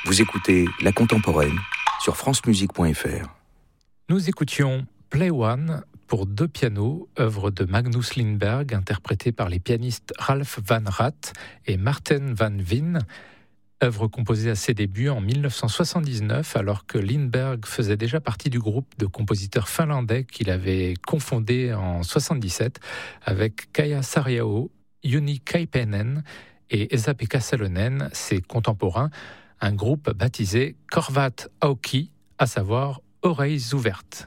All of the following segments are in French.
Vous écoutez La Contemporaine sur francemusique.fr. Nous écoutions Play One pour deux pianos, œuvre de Magnus Lindberg, interprétée par les pianistes Ralph Van Raat et Marten van Veen, œuvre composée à ses débuts en 1979, alors que Lindberg faisait déjà partie du groupe de compositeurs finlandais qu'il avait confondé en 1977 avec Kaija Saariaho, Juni Kaipainen et Esa-Pekka Salonen, ses contemporains, un groupe baptisé Korvat Auki, à savoir Oreilles ouvertes.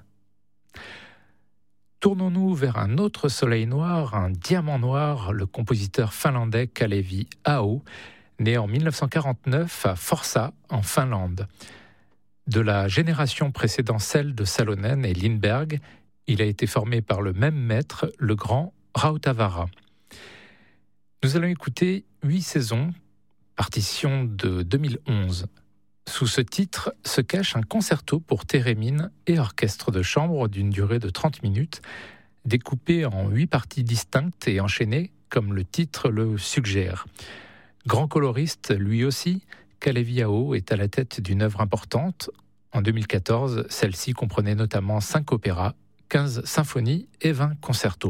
Tournons-nous vers un autre soleil noir, un diamant noir, le compositeur finlandais Kalevi Aho, né en 1949 à Forsa, en Finlande. De la génération précédant celle de Salonen et Lindberg, il a été formé par le même maître, le grand Rautavaara. Nous allons écouter 8 saisons, partition de 2011. Sous ce titre se cache un concerto pour thérémine et orchestre de chambre d'une durée de 30 minutes, découpé en 8 parties distinctes et enchaînées, comme le titre le suggère. Grand coloriste, lui aussi, Kalevi Aho est à la tête d'une œuvre importante. En 2014, celle-ci comprenait notamment 5 opéras, 15 symphonies et 20 concertos.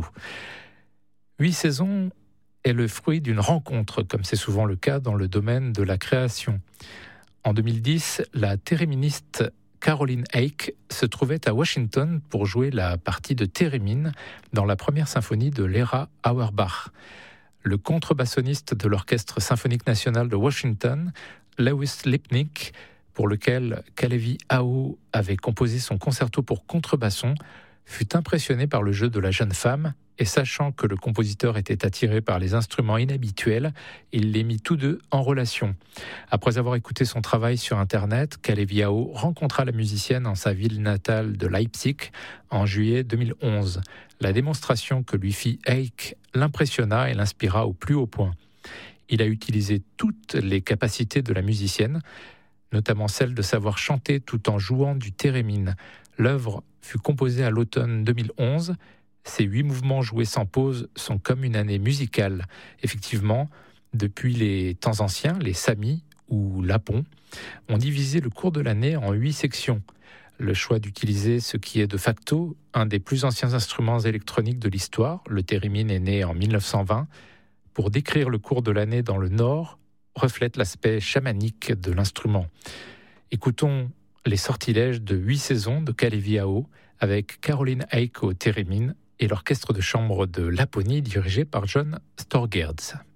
8 saisons est le fruit d'une rencontre, comme c'est souvent le cas dans le domaine de la création. En 2010, la théréministe Caroline Eick se trouvait à Washington pour jouer la partie de thérémine dans la première symphonie de Lera Auerbach. Le contrebassoniste de l'Orchestre symphonique national de Washington, Lewis Lipnick, pour lequel Kalevi Aho avait composé son concerto pour contrebasson, fut impressionné par le jeu de la jeune femme et sachant que le compositeur était attiré par les instruments inhabituels, il les mit tous deux en relation. Après avoir écouté son travail sur Internet, Kalevi Aho rencontra la musicienne en sa ville natale de Leipzig en juillet 2011. La démonstration que lui fit Eick l'impressionna et l'inspira au plus haut point. Il a utilisé toutes les capacités de la musicienne, notamment celle de savoir chanter tout en jouant du thérémine. L'œuvre fut composée à l'automne 2011. Ces 8 mouvements joués sans pause sont comme une année musicale. Effectivement, depuis les temps anciens, les Samis ou Lapons ont divisé le cours de l'année en 8 sections. Le choix d'utiliser ce qui est de facto un des plus anciens instruments électroniques de l'histoire, le thérémine est né en 1920, pour décrire le cours de l'année dans le Nord, reflète l'aspect chamanique de l'instrument. Écoutons les sortilèges de 8 saisons de Kalevi Aho avec Caroline Eick au thérémine et l'orchestre de chambre de Laponie dirigé par John Storgerds.